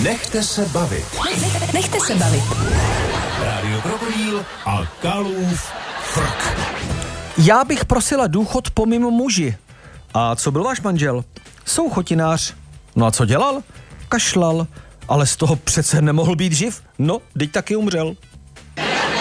Nechte se bavit. Nechte se bavit. Rádio Krokodýl a Kalův frk. Já bych prosila důchod po mým muži. A co byl váš manžel? Souchotinář. No a co dělal? Kašlal. Ale z toho přece nemohl být živ. No, teď taky umřel.